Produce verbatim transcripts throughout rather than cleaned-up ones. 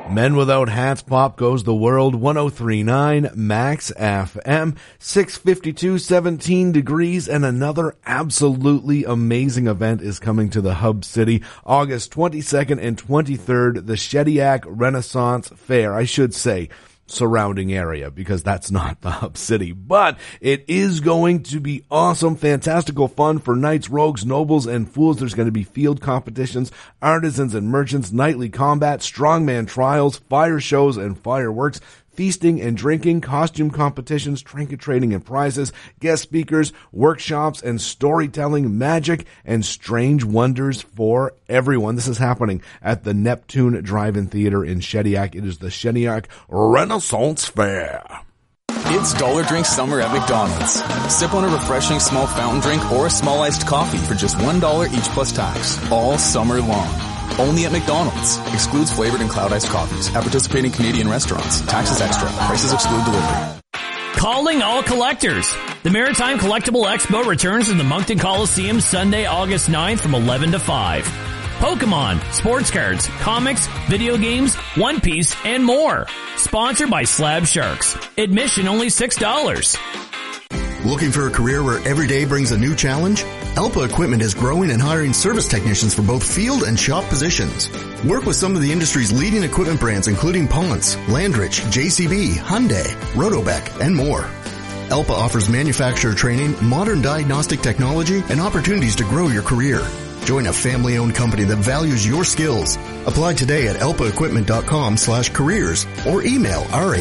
Men Without Hats Pop Goes the World, one oh three point nine Max F M, six fifty-two, seventeen degrees, and another absolutely amazing event is coming to the Hub City, August twenty-second and twenty-third, the Shediac Renaissance Fair. I should say surrounding area, because that's not the Hub City, but it is going to be awesome, fantastical fun for knights, rogues, nobles, and fools. There's going to be field competitions, artisans and merchants, knightly combat, strongman trials, fire shows and fireworks, feasting and drinking, costume competitions, trinket trading and prizes, guest speakers, workshops and storytelling, magic, and strange wonders for everyone. This is happening at the Neptune Drive-In Theater in Shediac. It is the Shediac Renaissance Fair. It's Dollar Drink Summer at McDonald's. Sip on a refreshing small fountain drink or a small iced coffee for just one dollar each plus tax, all summer long. Only at McDonald's. Excludes flavored and cloud iced coffees at participating Canadian restaurants. Taxes extra. Prices exclude delivery. Calling all collectors. The Maritime Collectible Expo returns in the Moncton Coliseum Sunday, August ninth from eleven to five. Pokemon, sports cards, comics, video games, One Piece, and more. Sponsored by Slab Sharks. Admission only six dollars. Looking for a career where every day brings a new challenge? Elpa Equipment is growing and hiring service technicians for both field and shop positions. Work with some of the industry's leading equipment brands including Ponce, Landrich, J C B, Hyundai, Rotobec, and more. Elpa offers manufacturer training, modern diagnostic technology, and opportunities to grow your career. Join a family-owned company that values your skills. Apply today at elpaequipment.com slash careers or email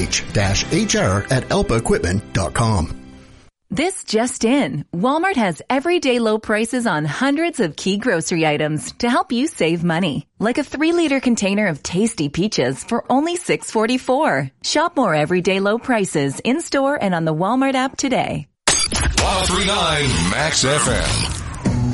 rh-hr at elpaequipment dot com. This just in. Walmart has everyday low prices on hundreds of key grocery items to help you save money. Like a three-liter container of tasty peaches for only six forty-four. Shop more everyday low prices in-store and on the Walmart app today. one oh three point nine Max F M.